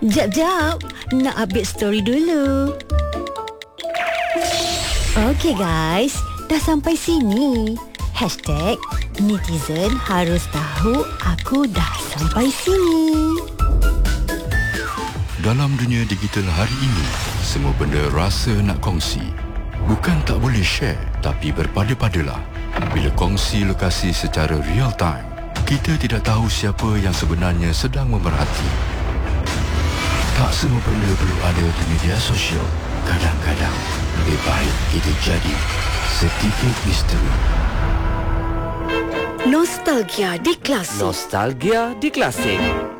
Jap, nak update story dulu. Okey guys, dah sampai sini. #netizen harus tahu aku dah sampai sini. Dalam dunia digital hari ini, semua benda rasa nak kongsi. Bukan tak boleh share, tapi berpada-padalah. Bila kongsi lokasi secara real time, kita tidak tahu siapa yang sebenarnya sedang memerhati. Tak semua benda perlu ada di media sosial. Kadang-kadang, lebih baik kita jadi sedikit misteri. Nostalgia di Klasik. Nostalgia di Klasik.